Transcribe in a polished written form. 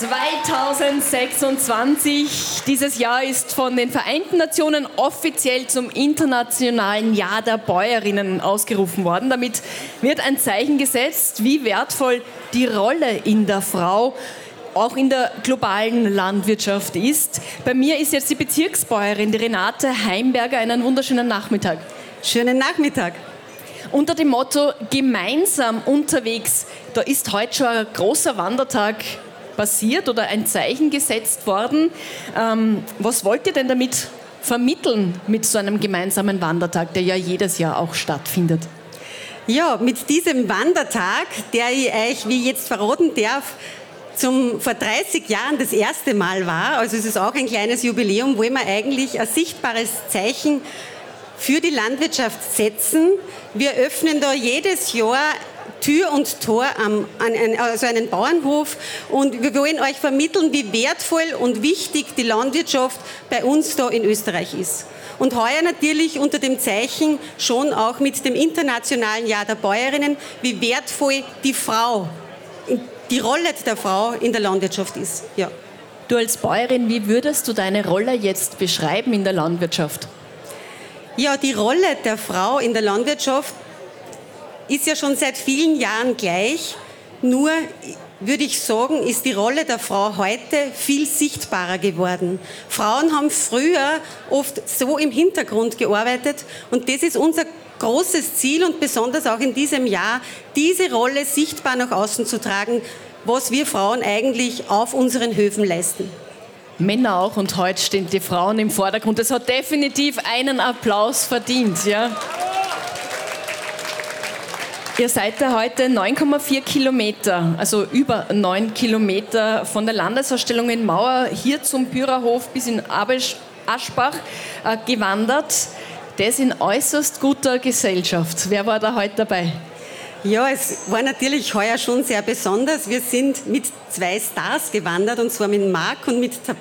2026. Dieses Jahr ist von den Vereinten Nationen offiziell zum Internationalen Jahr der Bäuerinnen ausgerufen worden. Damit wird ein Zeichen gesetzt, wie wertvoll die Rolle in der Frau auch in der globalen Landwirtschaft ist. Bei mir ist jetzt die Bezirksbäuerin, die Renate Heimberger. Einen wunderschönen Nachmittag. Schönen Nachmittag. Unter dem Motto gemeinsam unterwegs, da ist heute schon ein großer Wandertag passiert oder ein Zeichen gesetzt worden. Was wollt ihr denn damit vermitteln mit so einem gemeinsamen Wandertag, der ja jedes Jahr auch stattfindet? Ja, mit diesem Wandertag, der ich euch, wie ich jetzt verraten darf, vor 30 Jahren das erste Mal war, also es ist auch ein kleines Jubiläum, wollen wir eigentlich ein sichtbares Zeichen für die Landwirtschaft setzen. Wir öffnen da jedes Jahr Tür und Tor also einen Bauernhof, und wir wollen euch vermitteln, wie wertvoll und wichtig die Landwirtschaft bei uns da in Österreich ist. Und heuer natürlich unter dem Zeichen schon auch mit dem Internationalen Jahr der Bäuerinnen, wie wertvoll die Rolle der Frau in der Landwirtschaft ist. Ja. Du als Bäuerin, wie würdest du deine Rolle jetzt beschreiben in der Landwirtschaft? Ja, die Rolle der Frau in der Landwirtschaft ist ja schon seit vielen Jahren gleich. Nur, würde ich sagen, ist die Rolle der Frau heute viel sichtbarer geworden. Frauen haben früher oft so im Hintergrund gearbeitet, und das ist unser großes Ziel, und besonders auch in diesem Jahr, diese Rolle sichtbar nach außen zu tragen, was wir Frauen eigentlich auf unseren Höfen leisten. Männer auch, und heute stehen die Frauen im Vordergrund. Das hat definitiv einen Applaus verdient. Ja? Ihr seid da heute 9,4 Kilometer, also über 9 Kilometer von der Landesausstellung in Mauer hier zum Bürerhof bis in Aschbach gewandert. Das in äußerst guter Gesellschaft. Wer war da heute dabei? Ja, es war natürlich heuer schon sehr besonders. Wir sind mit 2 Stars gewandert, und zwar mit Marc und mit